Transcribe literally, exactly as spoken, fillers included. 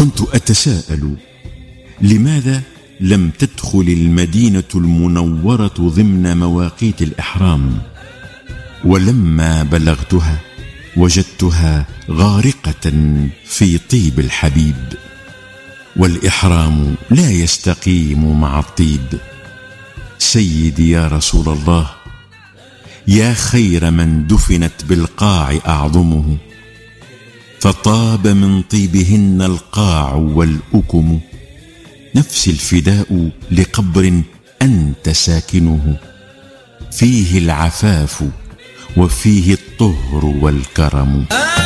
كنت أتساءل لماذا لم تدخل المدينة المنورة ضمن مواقيت الإحرام، ولما بلغتها وجدتها غارقة في طيب الحبيب، والإحرام لا يستقيم مع الطيب. سيدي يا رسول الله، يا خير من دفنت بالقاع أعظمه، فطاب من طيبهن القاع والأكم. نفس الفداء لقبر أنت ساكنه، فيه العفاف وفيه الطهر والكرم.